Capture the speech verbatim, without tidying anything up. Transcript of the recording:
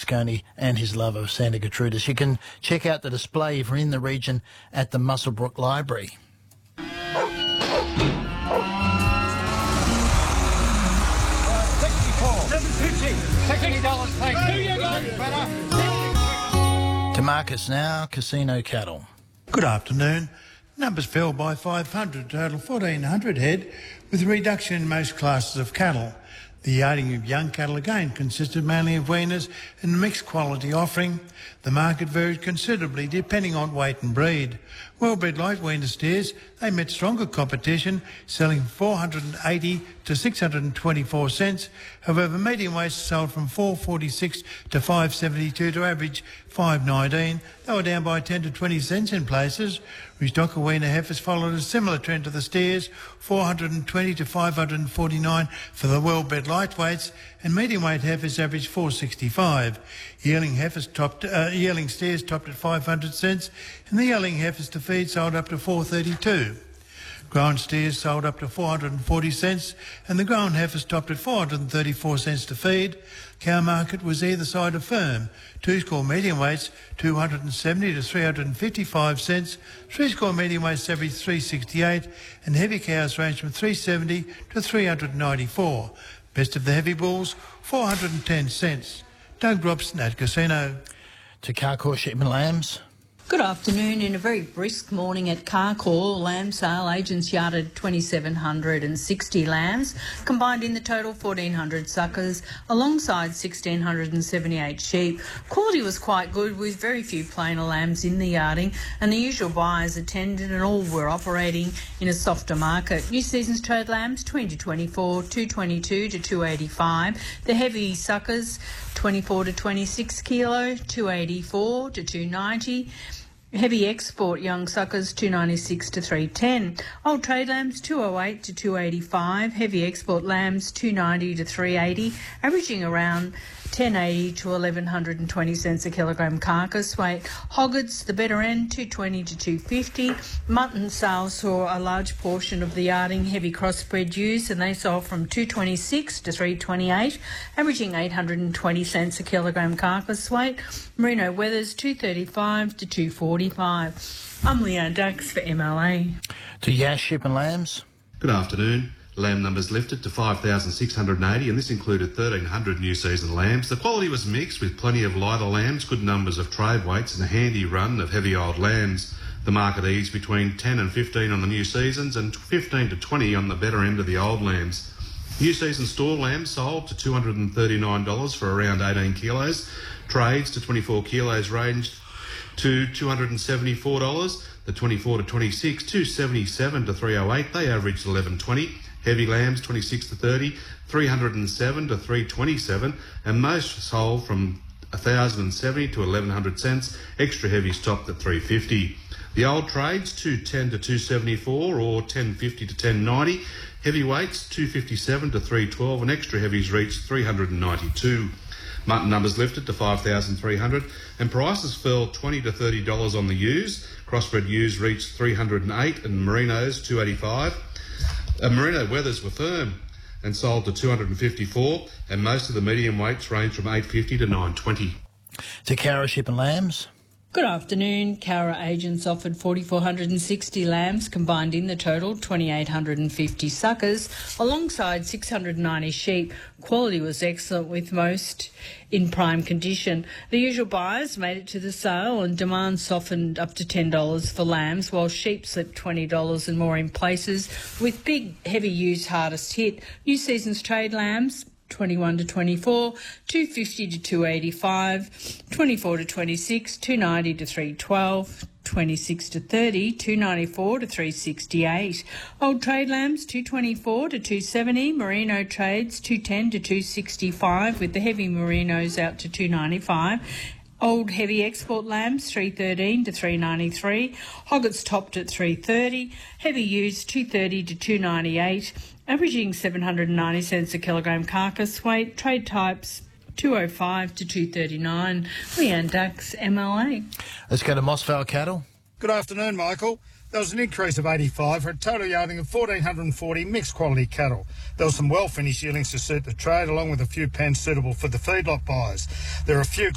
Moscone and his love of Santa Gertrudis. You can check out the display if you're in the region at the Muswellbrook Library. To markets now, Casino Cattle. Good afternoon. Numbers fell by five hundred, total fourteen hundred head, with a reduction in most classes of cattle. The yarding of young cattle again consisted mainly of weaners and a mixed quality offering. The market varied considerably depending on weight and breed. Well-bred light weaner steers, they met stronger competition, selling from four hundred eighty to six hundred twenty-four cents. However, medium weights sold from four forty-six to five seventy-two to average five nineteen. They were down by ten to twenty cents in places. Restocker weaner heifers followed a similar trend to the steers, four hundred twenty to five hundred forty-nine for the well-bred lightweights, and medium weight heifers averaged four sixty-five. Yearling heifers topped, uh, yearling steers topped at five hundred cents, and the yearling heifers to feed sold up to four thirty-two. Grown steers sold up to four hundred forty cents, and the grown heifers topped at four hundred thirty-four cents to feed. Cow market was either side of firm. Two-score medium weights, two hundred seventy to three hundred fifty-five cents. Three-score medium weights averaged three sixty-eight, and heavy cows ranged from three seventy to three hundred ninety-four. Best of the heavy bulls, four hundred ten cents. Doug Robson at Casino. To Carcoar Sheep and Lambs. Good afternoon. In a very brisk morning at Carcoar, lamb sale agents yarded two thousand seven hundred sixty lambs, combined in the total fourteen hundred suckers, alongside one thousand six hundred seventy-eight sheep. Quality was quite good, with very few plainer lambs in the yarding, and the usual buyers attended, and all were operating in a softer market. New season's trade lambs twenty to twenty-four, two twenty-two to two eighty-five. The heavy suckers twenty-four to twenty-six kilo, two eighty-four to two ninety. Heavy export young suckers two ninety-six to three ten. Old trade lambs two oh eight to two eighty-five. Heavy export lambs two ninety to three eighty, averaging around ten eighty to eleven twenty cents a kilogram carcass weight. Hoggets, the better end, two twenty to two fifty. Mutton sales saw a large portion of the yarding heavy crossbred ewes, and they sold from two twenty-six to three twenty-eight, averaging eight hundred twenty cents a kilogram carcass weight. Merino wethers two thirty-five to two forty-five. I'm Leanne Dux for M L A. To Yash Sheep and Lambs. Good afternoon. Lamb numbers lifted to five thousand six hundred eighty, and this included thirteen hundred new season lambs. The quality was mixed, with plenty of lighter lambs, good numbers of trade weights, and a handy run of heavy old lambs. The market eased between ten and fifteen on the new seasons and fifteen to twenty on the better end of the old lambs. New season store lambs sold to two hundred thirty-nine dollars for around eighteen kilos. Trades to twenty-four kilos ranged to two hundred seventy-four dollars. The twenty-four to twenty-six, two seventy-seven to three oh eight, they averaged eleven twenty. Heavy lambs twenty-six to thirty, three hundred seven to three twenty-seven, and most sold from one thousand seventy to eleven hundred cents. Extra heavies topped at three fifty. The old trades two ten to two seventy-four or ten fifty to ten ninety. Heavyweights two fifty-seven to three twelve, and extra heavies reached three hundred ninety-two. Mutton numbers lifted to five thousand three hundred, and prices fell twenty to thirty dollars on the ewes. Crossbred ewes reached three hundred eight, and merinos two eighty-five. Uh, merino wethers were firm and sold to two hundred fifty-four, and most of the medium weights range from eight fifty to nine twenty. To Cowra Sheep and Lambs. Good afternoon. Cowra agents offered four thousand four hundred sixty lambs, combined in the total two thousand eight hundred fifty suckers, alongside six hundred ninety sheep. Quality was excellent, with most in prime condition. The usual buyers made it to the sale, and demand softened up to ten dollars for lambs, while sheep slipped twenty dollars and more in places, with big heavy ewes hardest hit. New season's trade lambs twenty-one to twenty-four, two fifty to two eighty-five, twenty-four to twenty-six, two ninety to three twelve, twenty-six to thirty, two ninety-four to three sixty-eight. Old trade lambs two twenty-four to two seventy, merino trades two ten to two sixty-five, with the heavy merinos out to two ninety-five. Old heavy export lambs three thirteen to three ninety-three, hoggets topped at three thirty, heavy ewes two thirty to two ninety-eight, averaging seven hundred ninety cents a kilogram carcass weight. Trade types two oh five to two thirty-nine. Leanne Dux, M L A. Let's go to Mossvale Cattle. Good afternoon, Michael. There was an increase of eighty-five for a total yarding of one thousand four hundred forty mixed quality cattle. There were some well-finished yearlings to suit the trade, along with a few pens suitable for the feedlot buyers. There are a few